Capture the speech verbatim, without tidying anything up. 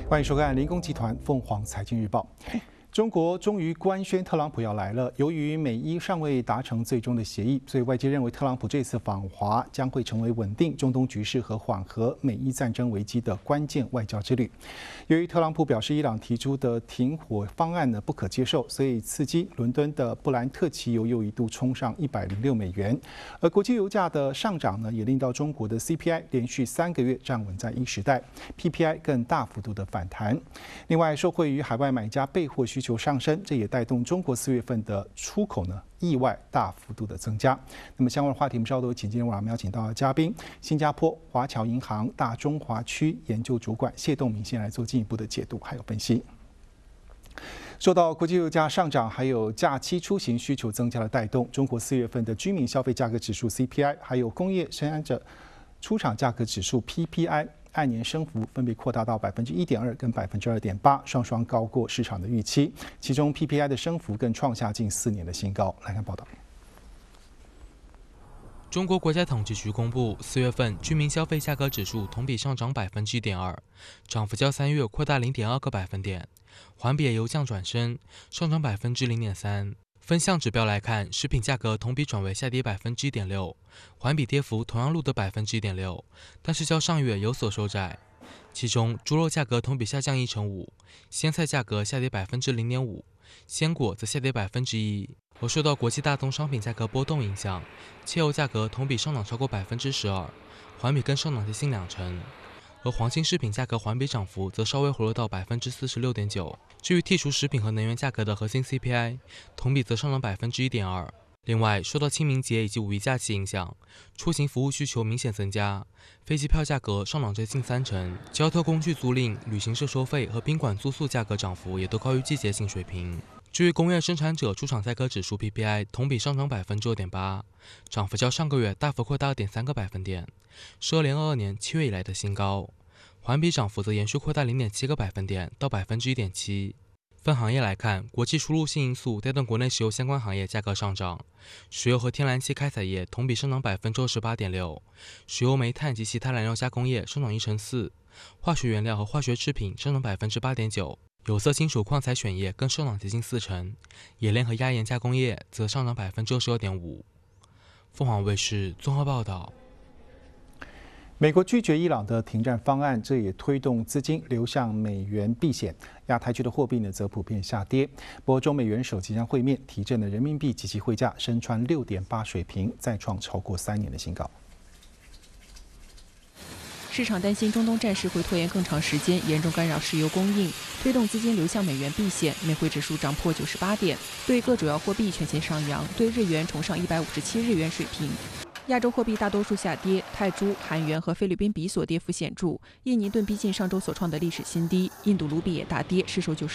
欢迎收看林工集团凤凰财经日报。中国终于官宣特朗普要来了。由于美伊尚未达成最终的协议，所以外界认为特朗普这次访华将会成为稳定中东局势和缓和美伊战争危机的关键外交之旅。由于特朗普表示伊朗提出的停火方案呢不可接受，所以刺激伦敦的布兰特期油又一度冲上一百零六美元。而国际油价的上涨呢，也令到中国的 C P I 连续三个月站稳在一时代 ，P P I 更大幅度的反弹。另外，受惠于海外买家备货需求上升，这也带动中国四月份的出口呢意外大幅度的增加。那么相关的话题，我们稍后请今天晚上邀请到的嘉宾，新加坡华侨银行大中华区研究主管谢栋明先来做进一步的解读还有分析。受到国际油价上涨，还有假期出行需求增加的带动，中国四月份的居民消费价格指数 C P I， 还有工业生产者出厂价格指数 P P I。按年升幅分别扩大到百分之一点二跟百分之二点八，双双高过市场的预期。其中 P P I 的升幅更创下近四年的新高。来看报道。 中国国家统计局公布，四月份居民消费价格指数同比上涨百分之一点二，涨幅较三月扩大零点二个百分点，环比也由降转升，上涨百分之零点三。分项指标来看，食品价格同比转为下跌百分之一点六，环比跌幅同样录得百分之一点六，但是较上月有所收窄。其中，猪肉价格同比下降一成五，鲜菜价格下跌百分之零点五，鲜果则下跌百分之一。而受到国际大宗商品价格波动影响，汽油价格同比上涨超过百分之十二，环比更上涨接近两成。而黄金饰品价格环比涨幅则稍微回落到百分之四十六点九。至于剔除食品和能源价格的核心 C P I， 同比则上涨百分之一点二。另外，受到清明节以及五一假期影响，出行服务需求明显增加，飞机票价格上涨接近三成，交通工具租赁、旅行社收费和宾馆住宿价格涨幅也都高于季节性水平。至于工业生产者出厂价格指数 P P I， 同比上涨百分之二点八，涨幅较上个月大幅扩大二点三个百分点，是二零二二年七月以来的新高。环比涨幅则延续扩大零点七个百分点到百分之一点七。分行业来看，国际输入性因素带动国内石油相关行业价格上涨，石油和天然气开采业同比上涨百分之二十八点六，石油煤炭及其他燃料加工业上涨一成四，化学原料和化学制品上涨百分之八点九，有色金属矿采选业更上涨接近四成，冶炼和压延加工业则上涨百分之二十二点五。凤凰卫视综合报道。 美国拒绝伊朗的停战方案，这也推动资金流向美元避险。亚太区的货币呢，则普遍下跌。不过，中美元首即将会面，提振了人民币及其汇价升穿六点八水平，再创超过三年的新高。 市场担心中东战事会拖延更长时间，严重干扰石油供应，推动资金流向美元避险。美汇指数涨破九十八点，对各主要货币全线上扬，对日元重上一百五十七日元水平。亚洲货币大多数下跌，泰铢、韩元和菲律宾比索跌幅显著，印尼盾逼近上周所创的历史新低，印度卢比也大跌，失守九十